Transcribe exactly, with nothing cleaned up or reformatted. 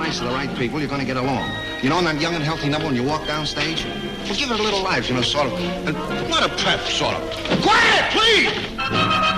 place to the right people, you're going to get along. You know, on that young and healthy number when you walk down stage? Well, give it a little life, you know, sort of. Uh, not a prep, sort of. Quiet, please!